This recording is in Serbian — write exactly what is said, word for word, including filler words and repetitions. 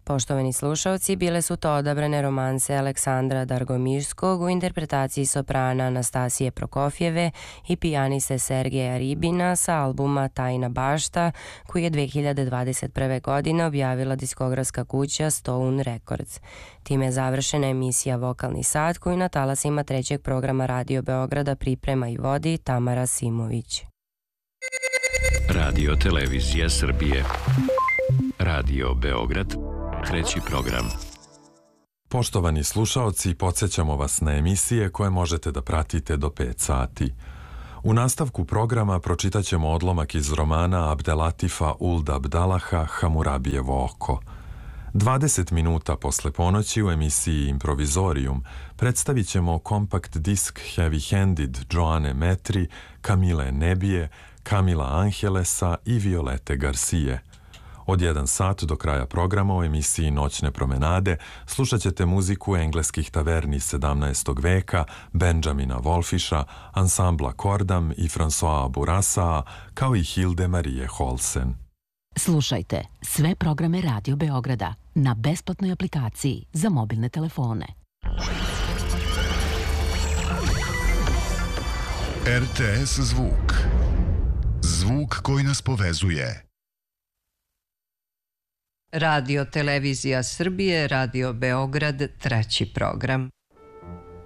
Poštovani slušalci, bile su to odabrane romanse Aleksandra Dargomirskog u interpretaciji soprana Anastasije Prokofjeve i pijaniste Sergeja Ribina sa albuma Tajna bašta, koji je dve hiljade dvadeset prve. godine objavila diskografska kuća Stone Records. Time je završena emisija Vokalni sat, koju na talasima trećeg programa Radio Beograda priprema i vodi Tamara Simović. Radio Televizija Srbije. Radio Beograd. Treći program. Poštovani slušaoci, podsjećamo vas na emisije koje možete da pratite do pet sati. U nastavku programa pročitat ćemo odlomak iz romana Abdelatifa Uld Abdalaha Hamurabijevo oko. dvadeset minuta posle ponoći u emisiji Improvizorium predstavit ćemo kompakt disk Heavy Handed Joane Metri, Kamile Nebije, Kamila Angelesa i Violete Garcije. Od jedan sat do kraja programa u emisiji Noćne promenade slušat ćete muziku engleskih taverni sedamnaestog veka, Benjamina Wolfisha, ansambla Kordam i François Bourassa, kao i Hilde Marije Holsen. Slušajte sve programe Radio Beograda na besplatnoj aplikaciji za mobilne telefone. R T S Zvuk. Zvuk koji nas povezuje. Radio Televizija Srbije, Radio Beograd, treći program.